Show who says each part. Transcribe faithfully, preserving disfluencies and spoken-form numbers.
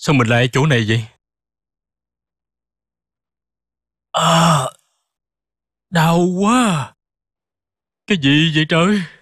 Speaker 1: Sao mình lại ở chỗ này vậy? À, đau quá. Cái gì vậy trời?